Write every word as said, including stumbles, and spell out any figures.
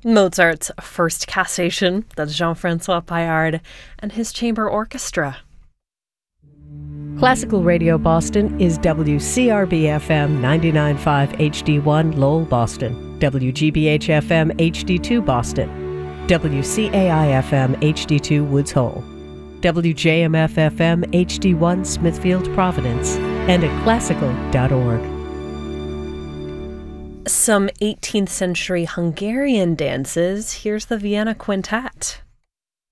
Mozart's first cassation, that's Jean-Francois Paillard, and his chamber orchestra. Classical Radio Boston is W C R B F M ninety-nine point five H D one Lowell, Boston, W G B H F M H D two Boston, W C A I F M H D two Woods Hole, W J M F F M H D one Smithfield, Providence, and at classical dot org. Some eighteenth century Hungarian dances. Here's the Vienna Quintet.